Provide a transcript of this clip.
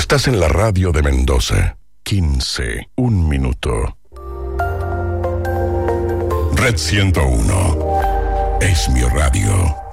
Estás en la radio de Mendoza. 15, un minuto. Red 101. Es mi radio.